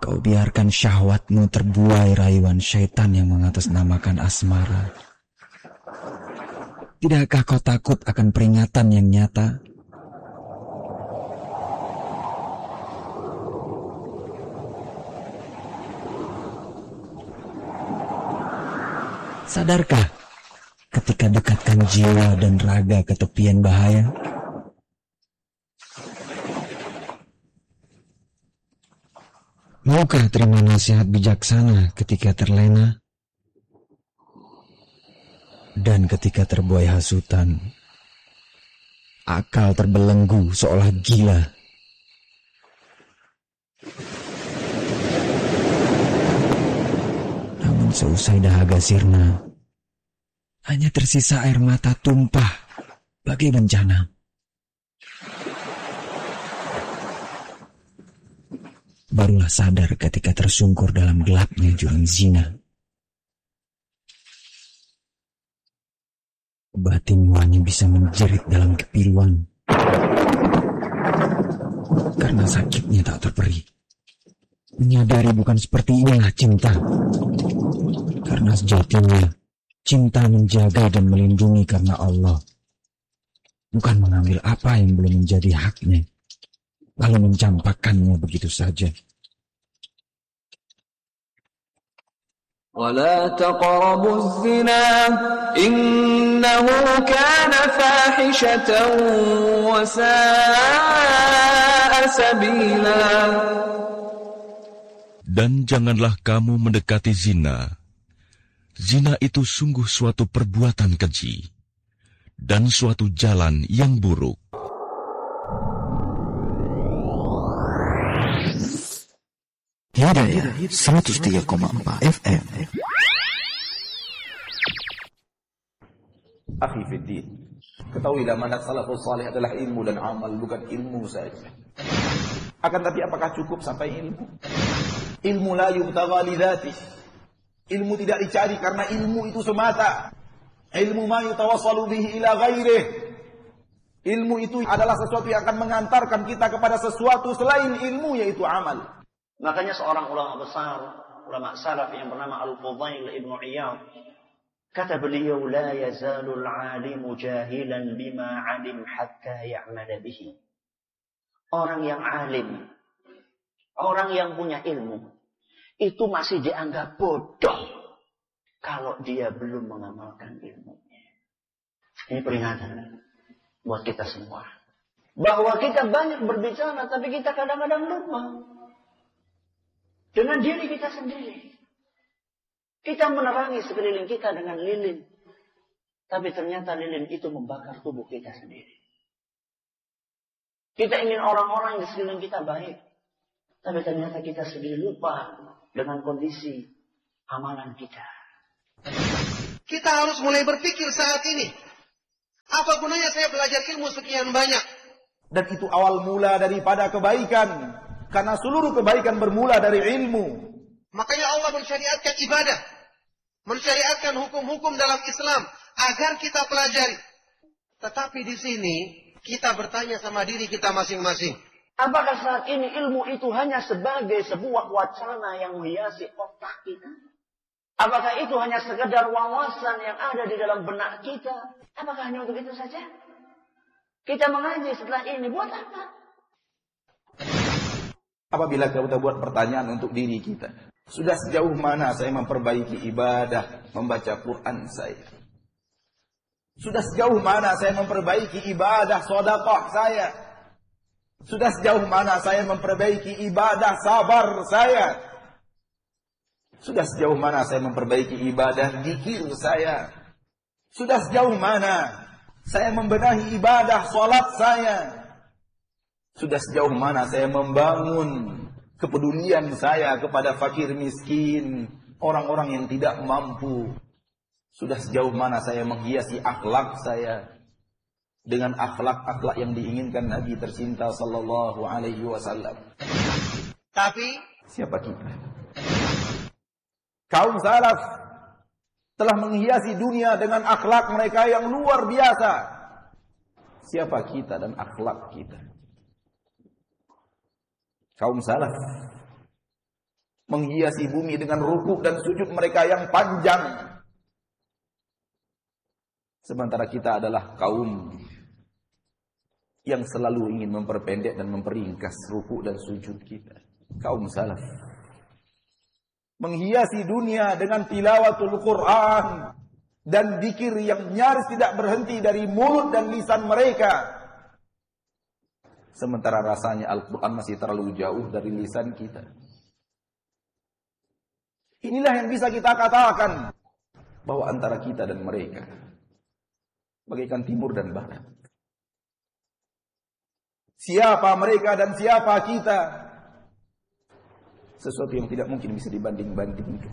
Kau biarkan syahwatmu terbuai rayuan syaitan yang mengatasnamakan asmara. Tidakkah kau takut akan peringatan yang nyata? Sadarkah ketika dekatkan jiwa dan raga ke tepian bahaya? Maukah terima nasihat bijaksana ketika terlena? Dan ketika terbuai hasutan, akal terbelenggu seolah gila. Namun seusai dahaga sirna, hanya tersisa air mata tumpah bagai bencana. Barulah sadar ketika tersungkur dalam gelapnya jurang zina. Batinmu hanya bisa menjerit dalam kepiluan, karena sakitnya tak terperi. Menyadari bukan seperti inilah cinta, karena sejatinya cinta menjaga dan melindungi karena Allah, bukan mengambil apa yang belum menjadi haknya lalu mencampakkannya begitu saja. وَلَا تَقْرَبُوا الزِّنَا إِنَّهُ كَانَ فَاحِشَةً وَسَاءَ سَبِيلًا. Dan janganlah kamu mendekati zina. Zina itu sungguh suatu perbuatan keji dan suatu jalan yang buruk. Hidayah 103,4 FM. Akhi fiddin, ketahuilah manhaj salafus salih adalah ilmu dan amal, bukan ilmu saja. Akan tapi apakah cukup sampai ilmu? Ilmu la yubtagha li dzatih. Ilmu tidak dicari karena ilmu itu semata. Ilmu ma yutawassalu bihi ila ghairih. Ilmu itu adalah sesuatu yang akan mengantarkan kita kepada sesuatu selain ilmu, yaitu amal. Makanya seorang ulama besar, ulama salaf yang bernama Al-Fudail Ibnu Iyad, kata beliau, la yazalul alimu jahilan bima alim hatta ya'mala bihi. Orang yang alim, orang yang punya ilmu, itu masih dianggap bodoh kalau dia belum mengamalkan ilmunya. Ini peringatan buat kita semua, bahwa kita banyak berbicara, tapi kita kadang-kadang lupa dengan diri kita sendiri. Kita menerangi sekeliling kita dengan lilin, tapi ternyata lilin itu membakar tubuh kita sendiri. Kita ingin orang-orang di sekeliling kita baik, tapi ternyata kita sendiri lupa dengan kondisi amalan kita. Kita harus mulai berpikir saat ini, apa gunanya saya belajar ilmu sekian banyak? Dan itu awal mula daripada kebaikan. Karena seluruh kebaikan bermula dari ilmu. Makanya Allah mensyariatkan ibadah, mensyariatkan hukum-hukum dalam Islam agar kita pelajari. Tetapi di sini kita bertanya sama diri kita masing-masing. Apakah saat ini ilmu itu hanya sebagai sebuah wacana yang menghiasi otak kita? Apakah itu hanya sekedar wawasan yang ada di dalam benak kita? Apakah hanya untuk itu saja? Kita mengaji setelah ini buat apa? Apabila kita buat pertanyaan untuk diri kita, sudah sejauh mana saya memperbaiki ibadah membaca Quran saya? Sudah sejauh mana saya memperbaiki ibadah sedekah saya? Sudah sejauh mana saya memperbaiki ibadah sabar saya? Sudah sejauh mana saya memperbaiki ibadah zikir saya? Sudah sejauh mana saya membenahi ibadah salat saya? Sudah sejauh mana saya membangun kepedulian saya kepada fakir miskin, orang-orang yang tidak mampu? Sudah sejauh mana saya menghiasi akhlak saya dengan akhlak-akhlak yang diinginkan Nabi tercinta sallallahu alaihi wasallam? Tapi siapa kita? Kaum salaf telah menghiasi dunia dengan akhlak mereka yang luar biasa. Siapa kita dan akhlak kita? Kaum salaf menghiasi bumi dengan rukuk dan sujud mereka yang panjang. Sementara kita adalah kaum yang selalu ingin memperpendek dan memperingkas rukuk dan sujud kita. Kaum salaf menghiasi dunia dengan tilawatul Quran dan zikir yang nyaris tidak berhenti dari mulut dan lisan mereka. Sementara rasanya Al-Quran masih terlalu jauh dari lisan kita. Inilah yang bisa kita katakan bahwa antara kita dan mereka bagaikan timur dan barat. Siapa mereka dan siapa kita? Sesuatu yang tidak mungkin bisa dibanding-bandingkan.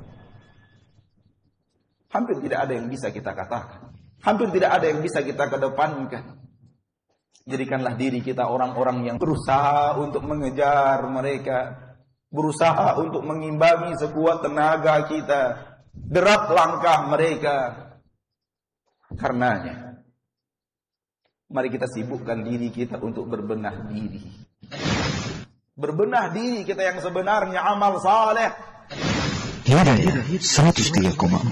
Hampir tidak ada yang bisa kita katakan. Hampir tidak ada yang bisa kita kedepankan. Jadikanlah diri kita orang-orang yang berusaha untuk mengejar mereka. Berusaha untuk mengimbangi sekuat tenaga kita. Derap langkah mereka. Karenanya, mari kita sibukkan diri kita untuk berbenah diri. Berbenah diri kita yang sebenarnya amal saleh. Hidayah 103,4